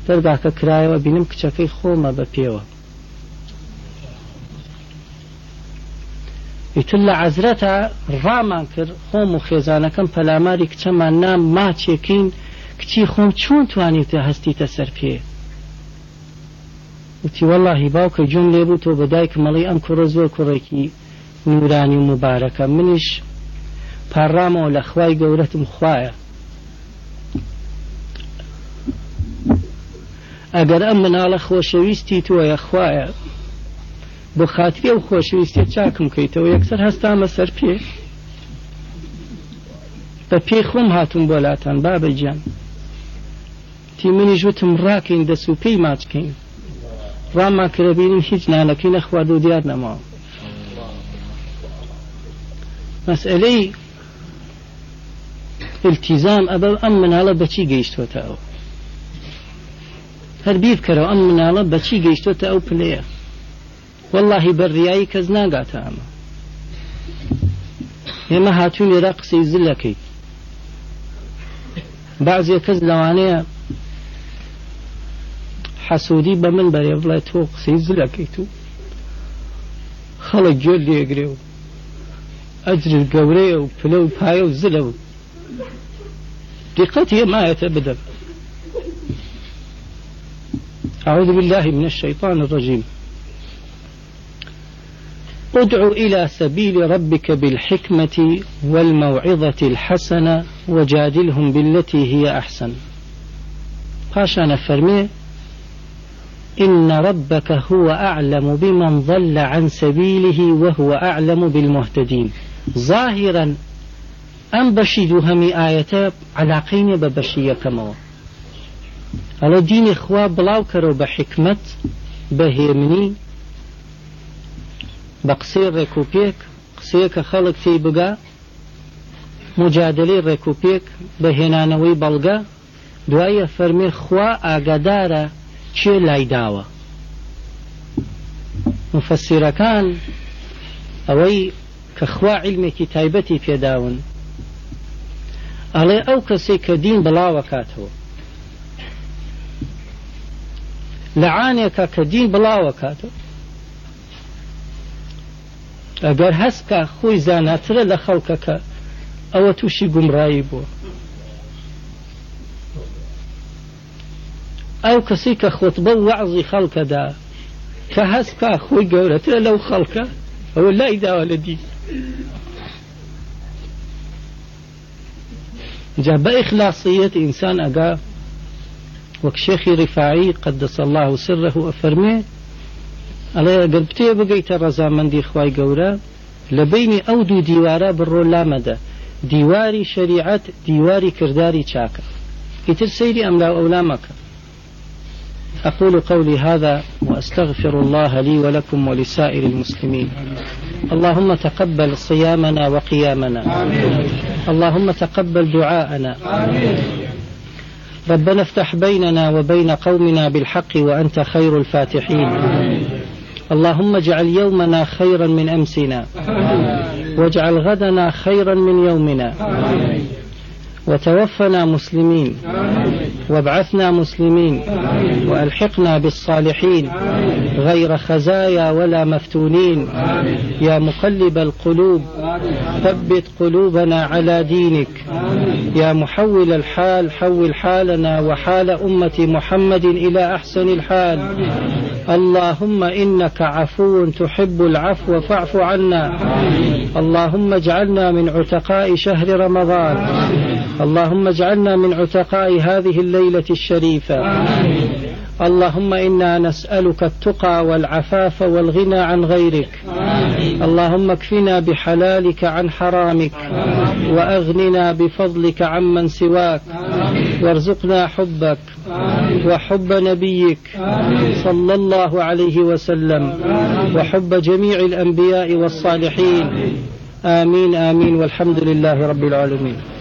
دەرگاکە کرایەوە بینم کچەکەی خۆمە بە پێوە ئیتر لە عەزرەتە ڕامان کرد خۆم و خێزانەکەم پەلاماری کچەمان نام ماچێکین کچی خۆم چۆن توانیتە هەستیتە سەر پێ وتی وەڵڵاهی باوکە جۆم لێبوو تۆ بە دایکم مەڵی ئەم کوڕە زۆر کوڕێکی نورانی و مبارەکە منیش پاڕامەوە لە خوای گەورەتم خوایە ئەگەر ئەم مناڵە خۆشەویستی تۆیە خوایە بۆ خاتری ئەو خۆشەویستیە چاکم کەیتەوە یەکسەر هەستامە سەر پێ بە پێی خۆم هاتووم بۆ لاتان بابە گیان تی منیش وتم ڕاکەین دەست و پێی ماچکەین ڕامان کرە بینیم هیچ نانەکەی نەخوارد و دیار نەماوە مەسئلەی التیزام ئەبە ئەم مناڵە بەچی گەیشتوتە ئەو هەر بیر بکەرەوە ئەم مناڵە بەچی گەیشتوتە ئەو پلەیە واللهی بەڕیایی کەس ناگاتە ئەمە ئێمە هاتوون لێرە قسەی زلەکەی بەعزێ کەس لەوانەیە حەسوودی بە من بەرێ بڵێ تۆ قسەی زلەکەیت و خەڵک گوێ لێگرێ و ئەجر گەورەیە و پلە و پایە و زلە و دقت مایەتە بدە أعوذ بالله من الشيطان الرجيم ادع إلى سبيل ربك بالحكمة والموعظة الحسنة وجادلهم بالتي هي أحسن پاشان فرمي إن ربك هو أعلم بمن ضل عن سبيله وهو أعلم بالمهتدين ظاهرا أم بشيدو همي آيات علاقين ببشية كمو على دين إخوة بلاو كرو بحكمة بهيمني بقصير ريكوبيك قصيك خلق في بقى مجادلة ريكوبيك بهنانوي بلغا دوايا فرمي خوا آقادارا چه لايداوة مفسر كان اوي كخوا علمي كتايبتي في داون علي او كسي كدين بلا وكاته لعانيك كدين بلا وكاته اگر هسكا خوي زاناتر لخلقك او توشي قمرائي بو او كسي كخطبه وعظي خلق دا كهسكا خوي قولتر لو خلقه او لا إذا ولدي جاب إخلاصية إنسان أقا وكشيخي رفاعي قدس الله سره أفرمي على قلبتي بقيت الرزامن دي خواي قورا لبيني أودو ديوارا برو لامدا ديواري شريعة ديواري كرداري شاكا كتر سيري أم لا أولامك أقول قولي هذا وأستغفر الله لي ولكم ولسائر المسلمين اللهم تقبل صيامنا وقيامنا اللهم تقبل دعاءنا ربنا افتح بيننا وبين قومنا بالحق وأنت خير الفاتحين اللهم اجعل يومنا خيرا من أمسنا واجعل غدنا خيرا من يومنا وتوفنا مسلمين وابعثنا مسلمين وألحقنا بالصالحين غير خزايا ولا مفتونين يا مقلب القلوب ثبت قلوبنا على دينك يا محول الحال حول حالنا وحال أمة محمد إلى أحسن الحال اللهم إنك عفو تحب العفو فاعف عنا اللهم اجعلنا من عتقاء شهر رمضان اللهم اجعلنا من عتقاء هذه الليلة الشريفة اللهم إنا نسألك التقى والعفاف والغنى عن غيرك اللهم اكفنا بحلالك عن حرامك وأغننا بفضلك عمن سواك وارزقنا حبك وحب نبيك صلى الله عليه وسلم وحب جميع الأنبياء والصالحين آمين آمين والحمد لله رب العالمين.